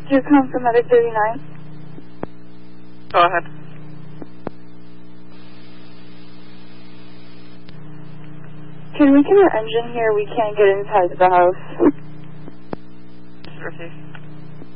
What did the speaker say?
Do you come from Medic 39? Go ahead. Can we get our engine here? We can't get inside the house. Received.